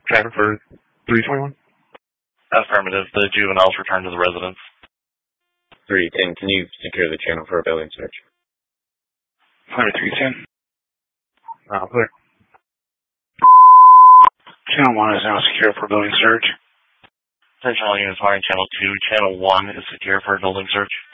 Traffic for 321? Affirmative. The juveniles returned to the residence. 310, can you secure the channel for a building search? Fire 310. Clear. Channel 1 is now secure for building search. Attention all units monitoring Channel 2. Channel 1 is secure for a building search.